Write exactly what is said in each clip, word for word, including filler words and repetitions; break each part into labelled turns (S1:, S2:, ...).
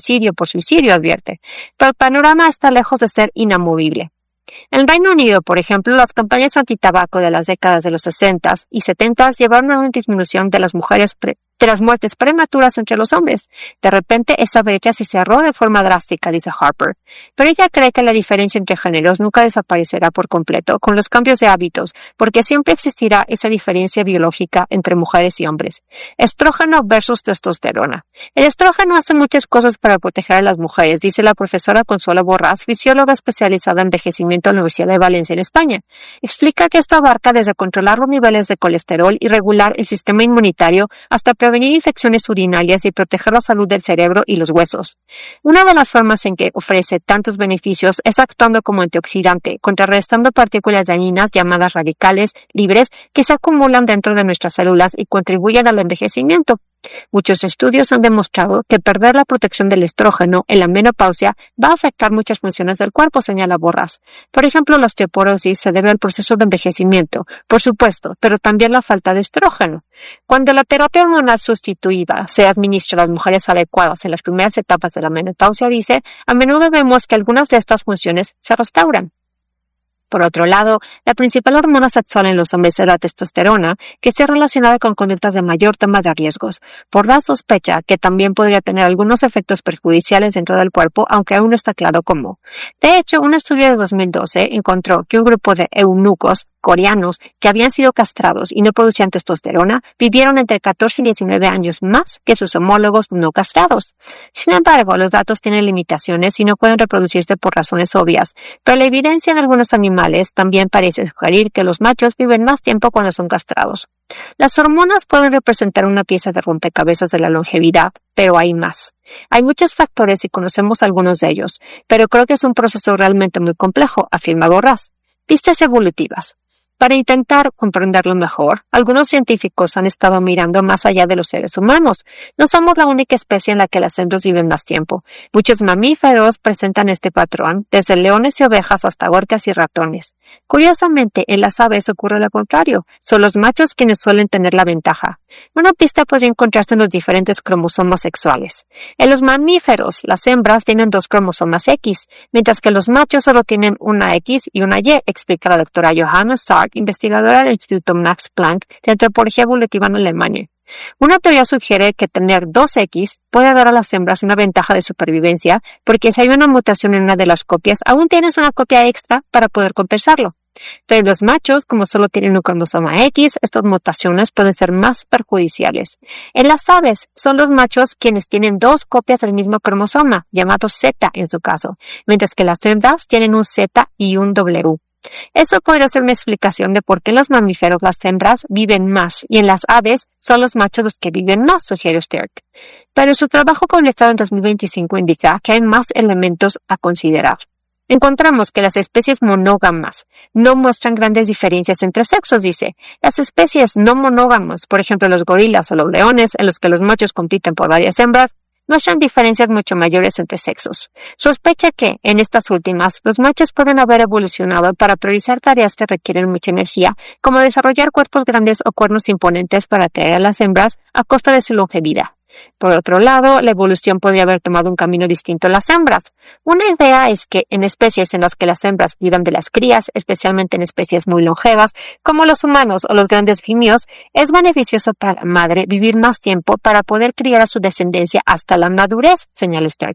S1: suicidio por suicidio, advierte. Pero el panorama está lejos de ser inamovible. En el Reino Unido, por ejemplo, las campañas antitabaco de las décadas de los sesenta y setenta llevaron a una disminución de las mujeres pre de las muertes prematuras entre los hombres. De repente, esa brecha se cerró de forma drástica, dice Harper. Pero ella cree que la diferencia entre géneros nunca desaparecerá por completo con los cambios de hábitos, porque siempre existirá esa diferencia biológica entre mujeres y hombres. Estrógeno versus testosterona. El estrógeno hace muchas cosas para proteger a las mujeres, dice la profesora Consuelo Borrás, fisióloga especializada en envejecimiento en la Universidad de Valencia, en España. Explica que esto abarca desde controlar los niveles de colesterol y regular el sistema inmunitario hasta prevenir infecciones urinarias y proteger la salud del cerebro y los huesos. Una de las formas en que ofrece tantos beneficios es actuando como antioxidante, contrarrestando partículas dañinas llamadas radicales libres que se acumulan dentro de nuestras células y contribuyen al envejecimiento. Muchos estudios han demostrado que perder la protección del estrógeno en la menopausia va a afectar muchas funciones del cuerpo, señala Borrás. Por ejemplo, la osteoporosis se debe al proceso de envejecimiento, por supuesto, pero también la falta de estrógeno. Cuando la terapia hormonal sustituida se administra a las mujeres adecuadas en las primeras etapas de la menopausia, dice, a menudo vemos que algunas de estas funciones se restauran. Por otro lado, la principal hormona sexual en los hombres es la testosterona, que está relacionada con conductas de mayor toma de riesgos. Borrás sospecha que también podría tener algunos efectos perjudiciales dentro del cuerpo, aunque aún no está claro cómo. De hecho, un estudio de dos mil doce encontró que un grupo de eunucos coreanos que habían sido castrados y no producían testosterona vivieron entre catorce y diecinueve años más que sus homólogos no castrados. Sin embargo, los datos tienen limitaciones y no pueden reproducirse por razones obvias, pero la evidencia en algunos animales también parece sugerir que los machos viven más tiempo cuando son castrados. Las hormonas pueden representar una pieza de rompecabezas de la longevidad, pero hay más. Hay muchos factores y conocemos algunos de ellos, pero creo que es un proceso realmente muy complejo, afirma Borrás. Pistas evolutivas. Para intentar comprenderlo mejor, algunos científicos han estado mirando más allá de los seres humanos. No somos la única especie en la que las hembras viven más tiempo. Muchos mamíferos presentan este patrón, desde leones y ovejas hasta orcas y ratones. Curiosamente, en las aves ocurre lo contrario. Son los machos quienes suelen tener la ventaja. Una pista podría encontrarse en los diferentes cromosomas sexuales. En los mamíferos, las hembras tienen dos cromosomas X, mientras que los machos solo tienen una X y una Y, explica la doctora Johanna Stark, investigadora del Instituto Max Planck de Antropología Evolutiva en Alemania. Una teoría sugiere que tener dos X puede dar a las hembras una ventaja de supervivencia, porque si hay una mutación en una de las copias, aún tienes una copia extra para poder compensarlo. Pero los machos, como solo tienen un cromosoma X, estas mutaciones pueden ser más perjudiciales. En las aves, son los machos quienes tienen dos copias del mismo cromosoma, llamado Z en su caso, mientras que las hembras tienen un Z y un W. Eso podría ser una explicación de por qué en los mamíferos las hembras viven más y en las aves son los machos los que viven más, sugiere Stark. Pero su trabajo publicado en dos mil veinticinco indica que hay más elementos a considerar. Encontramos que las especies monógamas no muestran grandes diferencias entre sexos, dice. Las especies no monógamas, por ejemplo los gorilas o los leones, en los que los machos compiten por varias hembras, muestran diferencias mucho mayores entre sexos. Sospecha que, en estas últimas, los machos pueden haber evolucionado para priorizar tareas que requieren mucha energía, como desarrollar cuerpos grandes o cuernos imponentes para atraer a las hembras a costa de su longevidad. Por otro lado, la evolución podría haber tomado un camino distinto en las hembras. Una idea es que en especies en las que las hembras cuidan de las crías, especialmente en especies muy longevas, como los humanos o los grandes simios, es beneficioso para la madre vivir más tiempo para poder criar a su descendencia hasta la madurez, señala Stark.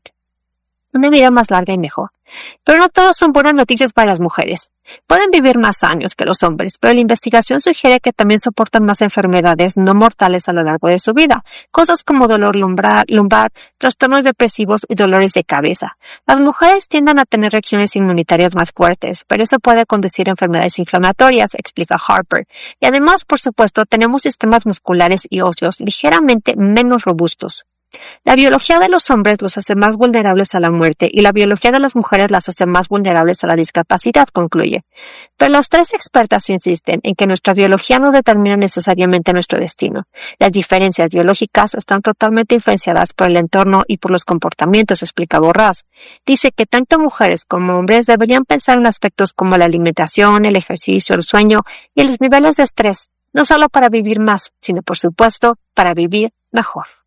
S1: Una vida más larga y mejor. Pero no todos son buenas noticias para las mujeres. Pueden vivir más años que los hombres, pero la investigación sugiere que también soportan más enfermedades no mortales a lo largo de su vida, cosas como dolor lumbar, lumbar, trastornos depresivos y dolores de cabeza. Las mujeres tienden a tener reacciones inmunitarias más fuertes, pero eso puede conducir a enfermedades inflamatorias, explica Harper. Y además, por supuesto, tenemos sistemas musculares y óseos ligeramente menos robustos. La biología de los hombres los hace más vulnerables a la muerte y la biología de las mujeres las hace más vulnerables a la discapacidad, concluye. Pero las tres expertas insisten en que nuestra biología no determina necesariamente nuestro destino. Las diferencias biológicas están totalmente influenciadas por el entorno y por los comportamientos, explica Borrás. Dice que tanto mujeres como hombres deberían pensar en aspectos como la alimentación, el ejercicio, el sueño y los niveles de estrés, no solo para vivir más, sino por supuesto para vivir mejor.